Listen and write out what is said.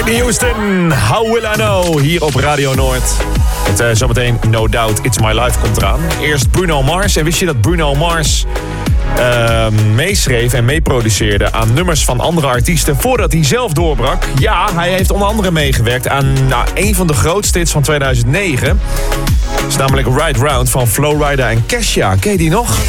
Whitney Houston, How Will I Know, hier op Radio Noord. Het zometeen No Doubt It's My Life komt eraan. Eerst Bruno Mars. En wist je dat Bruno Mars meeschreef en meeproduceerde aan nummers van andere artiesten voordat hij zelf doorbrak? Ja, hij heeft onder andere meegewerkt aan een van de grootste hits van 2009. Dat is namelijk Ride Round van Flo Rida en Kesha. Ken je die nog?